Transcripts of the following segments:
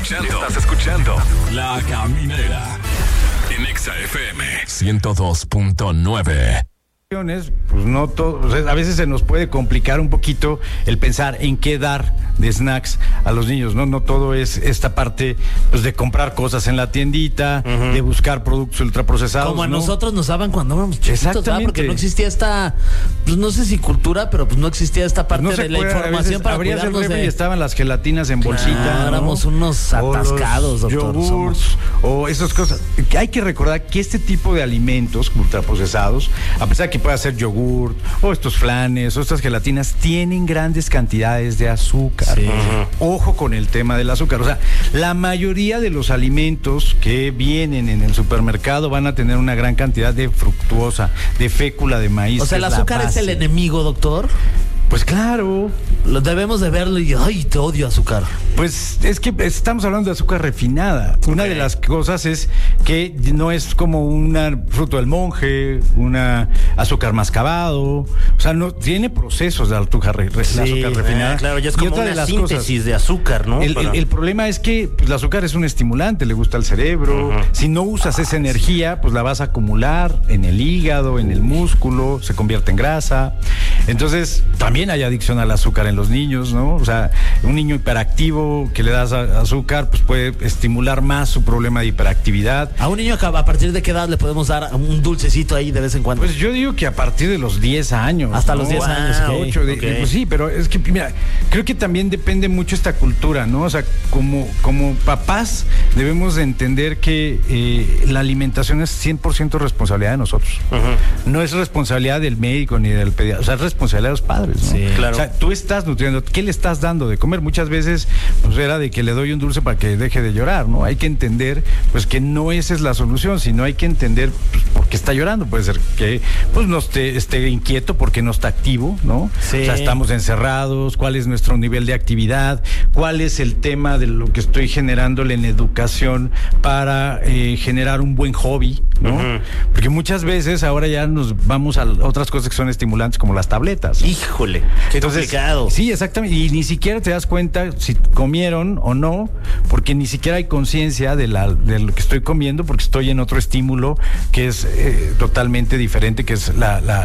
escuchando La Caminera en Exa FM 102.9. Pues no todo, o sea, a veces se nos puede complicar un poquito el pensar en qué dar de snacks a los niños, no todo es esta parte pues de comprar cosas en la tiendita, de buscar productos ultraprocesados. Como a nosotros nos daban cuando éramos chiquitos, ¿verdad? Porque no existía esta, pues no sé si cultura, pero pues no existía esta parte pues no de la información para cuidarnos el y estaban las gelatinas en bolsita, ¿no? Éramos unos atascados, o doctor. Yogurts, o esas cosas. Hay que recordar que este tipo de alimentos ultraprocesados, a pesar de que pueda ser yogurt, o estos flanes, o estas gelatinas, tienen grandes cantidades de azúcar. Sí. Ojo con el tema del azúcar. O sea, la mayoría de los alimentos que vienen en el supermercado van a tener una gran cantidad de fructuosa, de fécula de maíz. O sea, el azúcar es el enemigo, doctor. Pues claro. Lo debemos de verlo y ay, te odio azúcar. Pues es que estamos hablando de azúcar refinada. Okay. Una de las cosas es que no es como una fruto del monje, una azúcar mascabado. O sea, no tiene procesos de azúcar, azúcar refinada. Claro, ya es como una síntesis de azúcar, ¿no? El problema es que pues, el azúcar es un estimulante, le gusta al cerebro. Si no usas esa energía, pues la vas a acumular en el hígado, en el músculo, se convierte en grasa. Entonces, también hay adicción al azúcar en los niños, ¿no? O sea, un niño hiperactivo que le das azúcar, pues puede estimular más su problema de hiperactividad. ¿A un niño a partir de qué edad le podemos dar un dulcecito ahí de vez en cuando? Pues yo digo que a partir de los 10 años. Hasta los 10 años. 8, pues sí, pero es que, mira, creo que también depende mucho esta cultura, ¿no? O sea, como papás debemos de entender que la alimentación es 100% responsabilidad de nosotros. No es responsabilidad del médico ni del pediatra, o sea, es responsabilidad de los padres, ¿no? Sí, claro. O sea, tú estás nutriendo, ¿qué le estás dando de comer? Muchas veces, pues era de que le doy un dulce para que deje de llorar, ¿no? Hay que entender, pues que no esa es la solución, sino hay que entender, pues, por qué está llorando. Puede ser que, pues, no esté inquieto porque no está activo, ¿no? Sí. O sea, estamos encerrados, ¿cuál es nuestro nivel de actividad? ¿Cuál es el tema de lo que estoy generándole en educación para generar un buen hobby, ¿no? Porque muchas veces ahora ya nos vamos a otras cosas que son estimulantes como las tabletas. Híjole, qué complicado. Sí, exactamente. Y ni siquiera te das cuenta si comieron o no, porque ni siquiera hay conciencia de lo que estoy comiendo, porque estoy en otro estímulo que es totalmente diferente, que es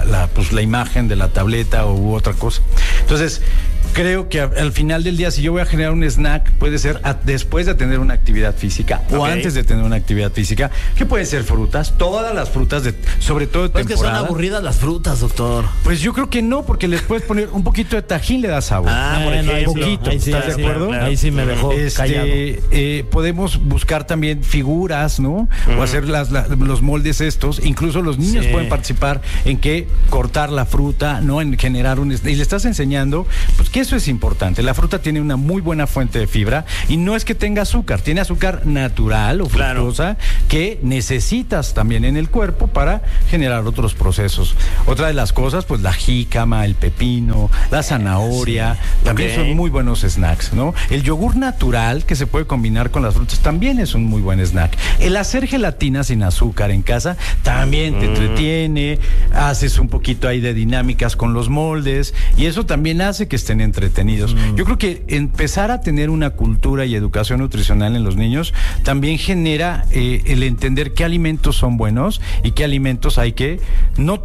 la imagen de la tableta u otra cosa. Entonces, creo que al final del día, si yo voy a generar un snack, puede ser después de tener una actividad física o antes de tener una actividad física, que pueden ser frutas, todas las frutas, sobre todo de temporada. Es que son aburridas las frutas, doctor. Pues yo creo que no, porque les puedes poner un poquito de tajín, le da sabor. Por ejemplo. Poquito, sí, ¿estás de acuerdo? Claro. Ahí sí me dejó callado. Podemos buscar también figuras, ¿no? O hacer los moldes estos. Incluso los niños pueden participar en que cortar la fruta, ¿no? En generar y le estás enseñando, pues que eso es importante. La fruta tiene una muy buena fuente de fibra y no es que tenga azúcar, tiene azúcar natural o fructosa que necesitas también en el cuerpo para generar otros procesos. Otra de las cosas, pues la jícama, el pepino, la zanahoria, también son muy buenos snacks, ¿no? El yogur natural que se puede combinar con las frutas también es un muy buen snack. El hacer gelatina sin azúcar en casa también te entretiene, haces un poquito ahí de dinámicas con los moldes y eso también hace que estén entretenidos. Yo creo que empezar a tener una cultura y educación nutricional en los niños también genera el entender qué alimentos son buenos y qué alimentos hay que no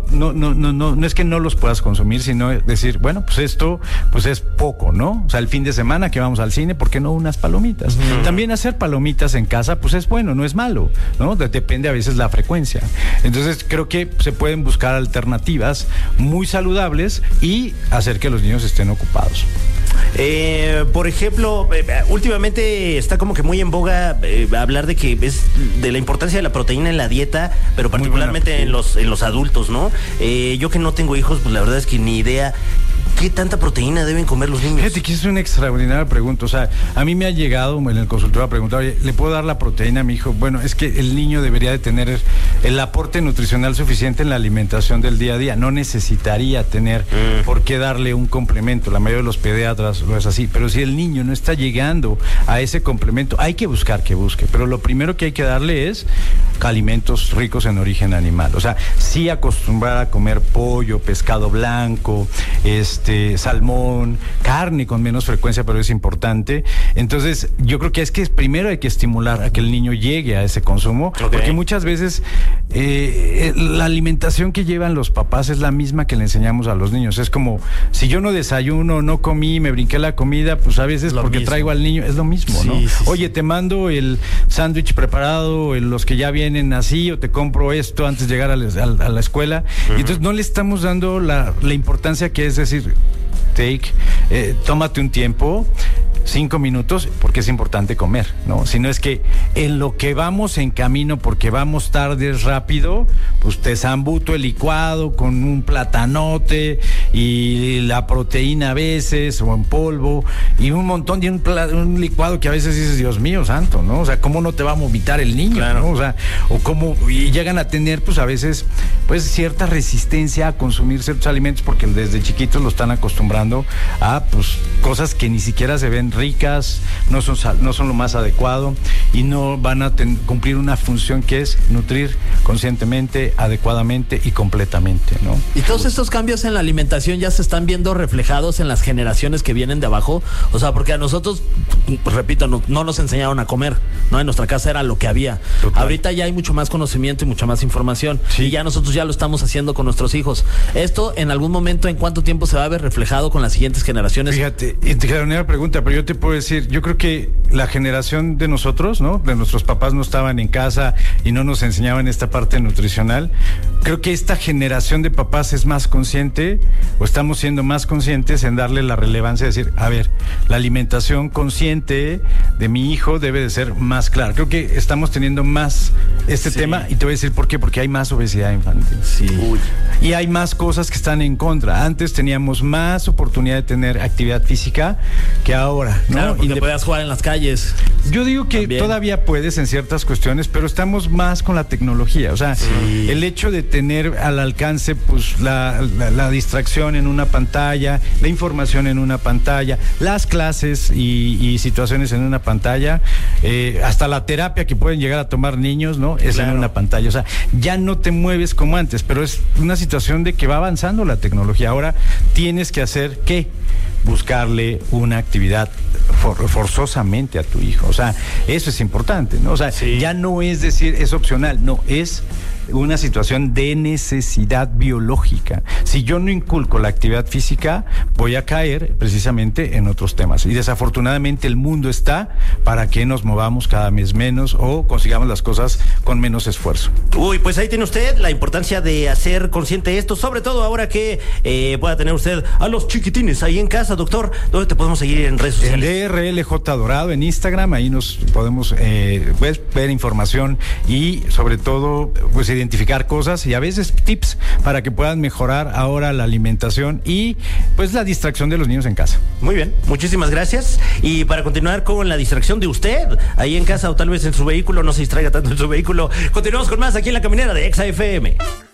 es que no los puedas consumir, sino decir, bueno, pues esto pues es poco, ¿no? O sea, el fin de semana que vamos al cine, ¿por qué no unas palomitas? También hacer palomitas en casa pues es bueno, no es malo, ¿no? Depende a veces la frecuencia. Entonces creo que se pueden buscar alternativas muy saludables y hacer que los niños estén ocupados. Por ejemplo, últimamente está como que muy en boga hablar de que es de la importancia de la proteína en la dieta, pero particularmente en los adultos, ¿no? Yo que no tengo hijos, pues la verdad es que ni idea. ¿Qué tanta proteína deben comer los niños? Fíjate que es una extraordinaria pregunta. O sea, a mí me ha llegado en el consultorio a preguntar, oye, ¿le puedo dar la proteína a mi hijo? Bueno, es que el niño debería de tener el aporte nutricional suficiente en la alimentación del día a día. No necesitaría tener por qué darle un complemento. La mayoría de los pediatras lo es así. Pero si el niño no está llegando a ese complemento, hay que buscar que busque. Pero lo primero que hay que darle es alimentos ricos en origen animal. O sea, sí acostumbrar a comer pollo, pescado blanco, salmón, carne con menos frecuencia, pero es importante. Entonces, yo creo que primero hay que estimular a que el niño llegue a ese consumo, porque muchas veces la alimentación que llevan los papás es la misma que le enseñamos a los niños. Es como, si yo no desayuno, no comí, me brinqué la comida, pues a veces porque traigo al niño, es lo mismo, ¿no? Oye, te mando el sándwich preparado, los que ya vienen así, o te compro esto antes de llegar a la escuela. Y entonces no le estamos dando la importancia que es decir, tómate un tiempo, 5 minutos, porque es importante comer, ¿no? Si no es que en lo que vamos en camino, porque vamos tarde, es rápido, pues te zambuto el licuado con un platanote y la proteína a veces, o en polvo, y un montón de un licuado que a veces dices, Dios mío santo, ¿no? O sea, ¿cómo no te va a vomitar el niño? Claro. ¿No? O sea, o cómo, y llegan a tener, pues a veces, pues cierta resistencia a consumir ciertos alimentos, porque desde chiquitos lo están acostumbrando a, pues, cosas que ni siquiera se ven ricas, no son lo más adecuado y no van a cumplir una función que es nutrir conscientemente, adecuadamente y completamente, ¿no? Y todos estos cambios en la alimentación ya se están viendo reflejados en las generaciones que vienen de abajo, o sea, porque a nosotros, repito, no nos enseñaron a comer, ¿no? En nuestra casa era lo que había. Total. Ahorita ya hay mucho más conocimiento y mucha más información, y ya nosotros ya lo estamos haciendo con nuestros hijos. Esto, en algún momento, ¿en cuánto tiempo se va a ver reflejado con las siguientes generaciones? Fíjate, y te quedaron una pregunta, pero yo te puedo decir, yo creo que la generación de nosotros, ¿no? De nuestros papás no estaban en casa y no nos enseñaban esta parte nutricional. Creo que esta generación de papás es más consciente, o estamos siendo más conscientes en darle la relevancia de decir, a ver, la alimentación consciente de mi hijo debe de ser más clara. Creo que estamos teniendo más tema, y te voy a decir por qué, porque hay más obesidad infantil. Sí. Y hay más cosas que están en contra. Antes teníamos más oportunidad de tener actividad física que ahora, ¿no? Claro, porque podías jugar en las calles. Yo digo que todavía puedes en ciertas cuestiones, pero estamos más con la tecnología. O sea, el hecho de tener al alcance, pues, la distracción en una pantalla, la información en una pantalla, las clases y situaciones en una pantalla, hasta la terapia que pueden llegar a tomar niños, ¿no? Es en una pantalla. O sea, ya no te mueves como antes, pero es una situación de que va avanzando la tecnología. Ahora tienes que hacer, ¿qué? Buscarle una actividad forzosamente a tu hijo. O sea, eso es importante, ¿no? O sea, ya no es decir, es opcional, no, es una situación de necesidad biológica. Si yo no inculco la actividad física, voy a caer precisamente en otros temas. Y desafortunadamente el mundo está para que nos movamos cada vez menos o consigamos las cosas con menos esfuerzo. Uy, pues ahí tiene usted la importancia de hacer consciente esto, sobre todo ahora que pueda tener usted a los chiquitines ahí en casa. Doctor, ¿dónde te podemos seguir en redes sociales? En DRLJ Dorado en Instagram, ahí nos podemos ver información y sobre todo, pues, identificar cosas y a veces tips para que puedan mejorar ahora la alimentación y, pues, la distracción de los niños en casa. Muy bien, muchísimas gracias. Y para continuar con la distracción de usted ahí en casa o tal vez en su vehículo, no se distraiga tanto en su vehículo, continuamos con más aquí en La Caminera de Exa FM.